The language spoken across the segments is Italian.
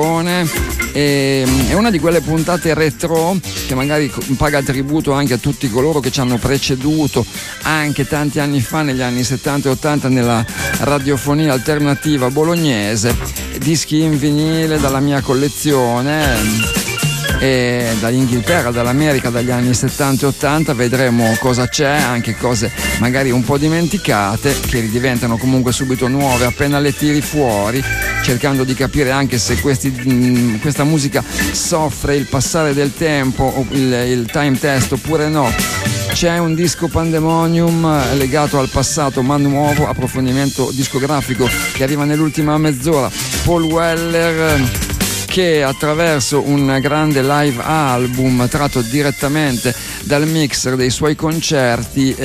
canzone è una di quelle puntate retro che magari paga tributo anche a tutti coloro che ci hanno preceduto anche tanti anni fa, negli anni 70 e 80, nella radiofonia alternativa bolognese. Dischi in vinile dalla mia collezione, e dall'Inghilterra, dall'America, dagli anni 70 e 80. Vedremo cosa c'è, anche cose magari un po' dimenticate che diventano comunque subito nuove appena le tiri fuori, cercando di capire anche se questa musica soffre il passare del tempo o il time test oppure no. C'è un disco Pandemonium legato al passato ma nuovo, approfondimento discografico che arriva nell'ultima mezz'ora. Paul Weller, che attraverso un grande live album tratto direttamente dal mixer dei suoi concerti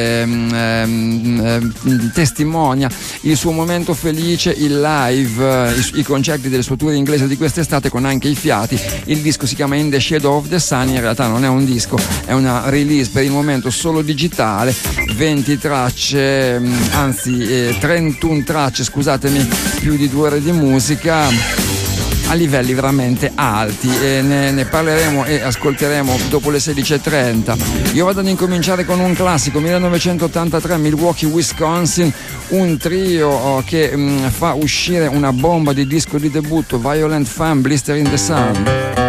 testimonia il suo momento felice, il live, i concerti del suo tour inglese di quest'estate con anche i fiati. Il disco si chiama In the Shadow of the Sun, in realtà non è un disco, è una release per il momento solo digitale, 20 tracce, anzi 31 tracce, scusatemi, più di 2 ore di musica a livelli veramente alti, e ne parleremo e ascolteremo dopo le 16:30. Io vado ad incominciare con un classico, 1983, Milwaukee, Wisconsin, un trio che fa uscire una bomba di disco di debutto, Violent Femmes, Blister in the Sun.